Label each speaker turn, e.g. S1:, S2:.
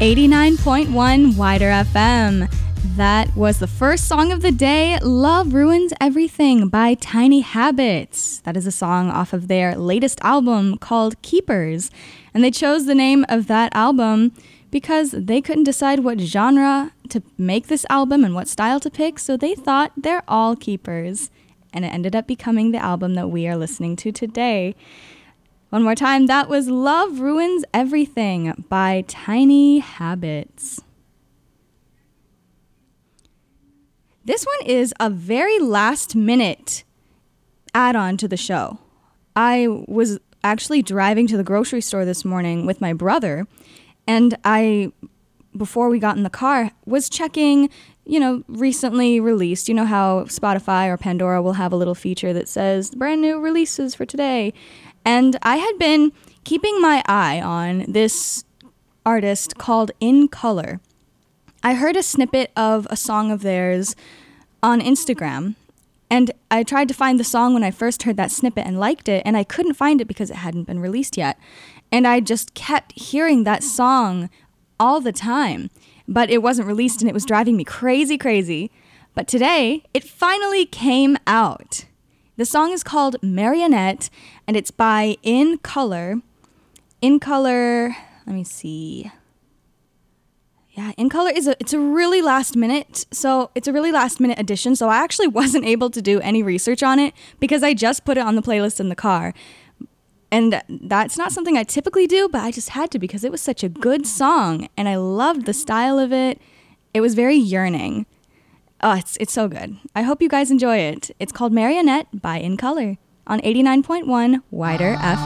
S1: 89.1 Wider FM. That was the first song of the day, Love Ruins Everything by Tiny Habits. That is a song off of their latest album called Keepers. And they chose the name of that album because they couldn't decide what genre to make this album and what style to pick, so they thought they're all keepers. And it ended up becoming the album that we are listening to today. One more time, that was Love Ruins Everything by Tiny Habits. This one is a very last-minute add-on to the show. I was actually driving to the grocery store this morning with my brother, and before we got in the car, was checking, recently released. You know how Spotify or Pandora will have a little feature that says brand new releases for today. And I had been keeping my eye on this artist called In Color. I heard a snippet of a song of theirs on Instagram, and I tried to find the song when I first heard that snippet and liked it, and I couldn't find it because it hadn't been released yet. And I just kept hearing that song all the time, but it wasn't released, and it was driving me crazy. But today, it finally came out. The song is called Marionette, and it's by In Color. In Color, let me see. Yeah, In Color it's a really last minute. So it's a really last minute addition. So I actually wasn't able to do any research on it because I just put it on the playlist in the car. And that's not something I typically do, but I just had to because it was such a good song and I loved the style of it. It was very yearning. Oh, it's so good. I hope you guys enjoy it. It's called Marionette by In Color on 89.1 Wider FM.